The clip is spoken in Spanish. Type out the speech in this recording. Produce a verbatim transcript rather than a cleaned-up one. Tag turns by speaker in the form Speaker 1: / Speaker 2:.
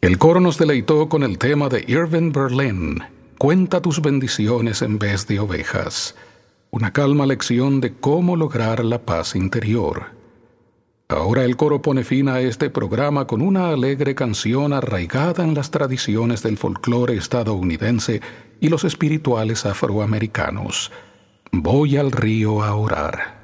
Speaker 1: El coro nos deleitó con el tema de Irving Berlin, Cuenta tus bendiciones en vez de ovejas, una calma lección de cómo lograr la paz interior. Ahora el coro pone fin a este programa con una alegre canción arraigada en las tradiciones del folclore estadounidense y los espirituales afroamericanos. Voy al río a orar.